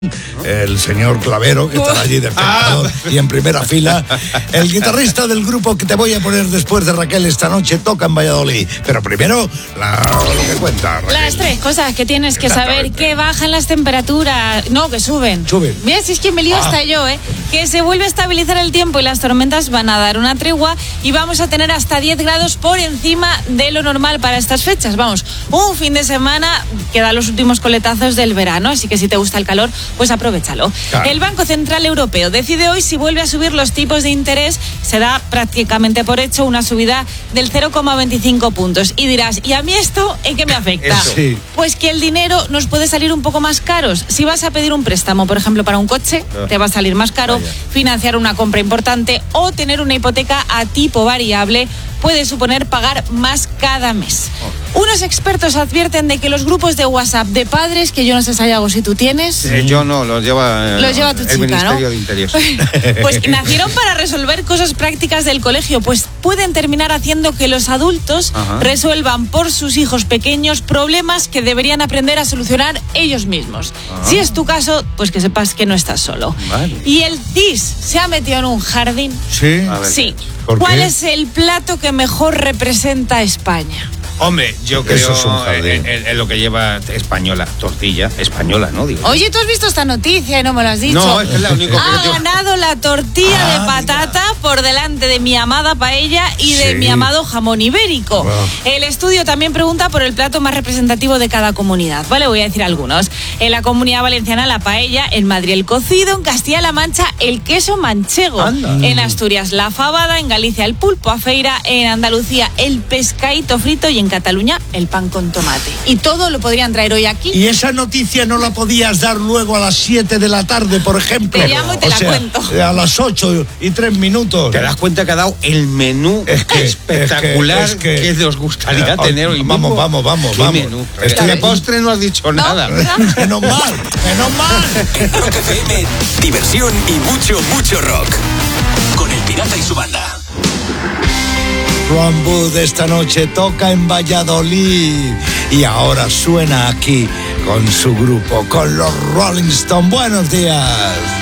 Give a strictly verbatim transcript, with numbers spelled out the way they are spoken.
El señor Clavero, que estará allí de espectador ah. y en primera fila. El guitarrista del grupo que te voy a poner después de Raquel esta noche toca en Valladolid. Pero primero, la, lo que cuenta Raquel. Las tres cosas que tienes que saber: que bajan las temperaturas, no, que suben. Suben. Mira, si es que me lío ah. hasta yo, ¿eh? Que se vuelve a estabilizar el tiempo y las tormentas van a dar una tregua y vamos a tener hasta diez grados por encima de lo normal para estas fechas. Vamos, un fin de semana que da los últimos coletazos del verano, así que si te gusta el calor, pues aprovéchalo. Claro. El Banco Central Europeo decide hoy si vuelve a subir los tipos de interés. Se da prácticamente por hecho una subida del cero coma veinticinco puntos. Y dirás, ¿y a mí esto en qué me afecta? Sí. Pues que el dinero nos puede salir un poco más caros. Si vas a pedir un préstamo, por ejemplo, para un coche, no. te va a salir más caro. Vaya. Financiar una compra importante o tener una hipoteca a tipo variable puede suponer pagar más cada mes. Oh. Unos expertos advierten de que los grupos de WhatsApp de padres, que yo no sé, Sayago, si tú tienes... Eh, yo no, los lleva, los lleva tu el chica, Ministerio ¿no? de Interior. Pues nacieron para resolver cosas prácticas del colegio, pues pueden terminar haciendo que los adultos Ajá. resuelvan por sus hijos pequeños problemas que deberían aprender a solucionar ellos mismos. Ajá. Si es tu caso, pues que sepas que no estás solo. Vale. Y el D I S se ha metido en un jardín. Sí. A ver, sí. ¿Cuál qué? es el plato que mejor representa a España? Hombre, yo creo Eso es un en, en, en lo que lleva española, tortilla española, ¿no? Digo, Oye, ¿tú has visto esta noticia y no me lo has dicho? No, es que es la única Ha que yo... ganado la tortilla ah, de patata mira. por delante de mi amada paella y de sí. mi amado jamón ibérico. Wow. El estudio también pregunta por el plato más representativo de cada comunidad, ¿vale? Voy a decir algunos. En la Comunidad Valenciana, la paella; en Madrid, el cocido; en Castilla-La Mancha, el queso manchego; Anda. en Asturias, la fabada; en Galicia, el pulpo a feira; en Andalucía, el pescadito frito; y en Cataluña, el pan con tomate. Y todo lo podrían traer hoy aquí. Y esa noticia no la podías dar luego a las siete de la tarde, por ejemplo. Te llamo y te o la sea, cuento. A las ocho y tres minutos. ¿Te das cuenta que ha dado el menú es que, espectacular es que, es que, que os gustaría eh, tener hoy vamos, mismo? Vamos, vamos, ¿Qué vamos. menú? Es que de postre no has dicho no, nada. Menos mal, menos mal. En Rock F M, diversión y mucho, mucho rock. Con El Pirata y su banda. Ron Wood esta noche toca en Valladolid y ahora suena aquí con su grupo, con los Rolling Stones. Buenos días.